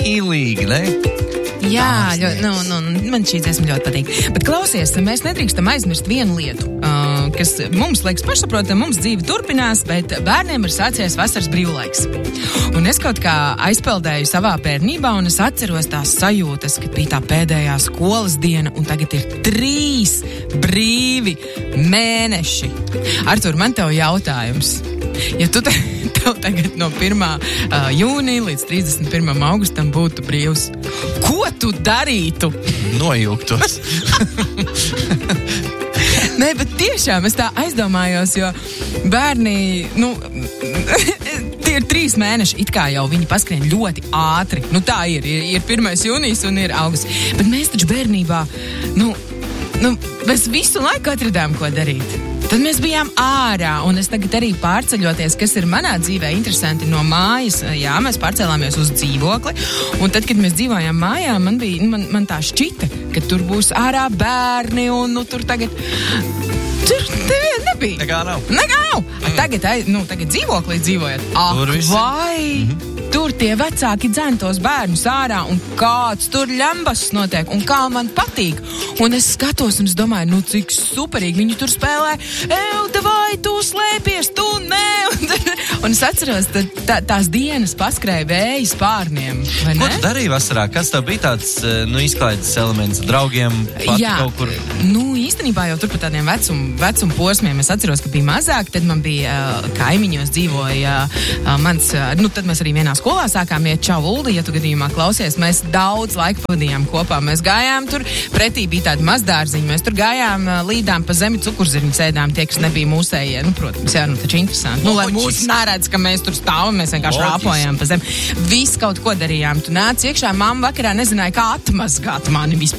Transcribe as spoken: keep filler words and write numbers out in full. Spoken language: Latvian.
mīlīgi, ne? Jā, ļoti, nu, nu, man šī dziesma ļoti patīk. Bet klausies, mēs nedrīkstam aizmirst vienu lietu, uh, kas mums liekas pašsaprotam, mums dzīve turpinās, bet bērniem ir sācies vasaras brīvlaiks. Un es kaut kā aizpeldēju savā bērnībā, un es atceros tās sajūtas, kad bija tā pēdējā skolas diena, un tagad ir trīs brīvi mēneši. Artur, man tev jautājums. Ja tu te, tev tagad no pirmā uh, jūnija līdz trīsdesmit pirmajam augustam būtu brīvs, ko tu darītu? Nojūgtos. Nē, bet tiešām es tā aizdomājos, jo bērni, nu, tie ir trīs mēneši, it kā jau viņi paskrien ļoti ātri. Nu tā ir, ir, ir pirmais jūnijas un ir augusts. Bet mēs taču bērnībā, nu, nu, mēs visu laiku atradām, ko darīt. Tad mēs bijām ārā, un es tagad arī pārceļoties, kas ir manā dzīvē interesanti no mājas. Jā, mēs pārcēlāmies uz dzīvokli, un tad, kad mēs dzīvojām mājā, man bija, man, man tā šķita, ka tur būs ārā bērni, un nu tur tagad, tur neviena nebija. Nekā nav. Nekā nav. Mm. Tagad, nu, tagad dzīvoklī dzīvojat. Ak, Tur visi. vai... Mm-hmm. Tur tie vecāki dzen tos bērnus ārā, un kāds tur ļambas notiek, un kā man patīk. Un es skatos, un es domāju, nu cik superīgi viņi tur spēlē. Evda, vai tu slēpies, tu nē. Un, un es atceros, tā, tā, tās dienas paskrēja vējas pārniem, vai Ko ne? tu darīji vasarā? Kas tev bija tāds, nu, izklaides elements draugiem? Pat Jā, kaut kur? Nu, īstenībā jau tur pa tādiem vecum, vecum posmiem. Es atceros, ka bija mazāk, tad man bija uh, kaimiņos dzīvoja uh, mans, uh, nu, tad mēs arī vienā skolā sākām iet. Čau, Uldi, ja tu gadījumā klausies, mēs daudz laika pavadījām kopā. Mēs gājām tur, pretī bija tāda mazdārziņa, mēs tur gājām uh, līdām pa zemi cukurzirņu sēdām, tie, kas nebija mūsējie, nu, protams, jā, nu, taču interesanti. Nu, lai mūs neredz, ka mēs tur stāvam, mēs vienkārši rāpojām pa zemi. Viss kaut ko darījām. Tu nāc iekšā, mamma vakarā nezināja, kā atmazgāt mani vispār.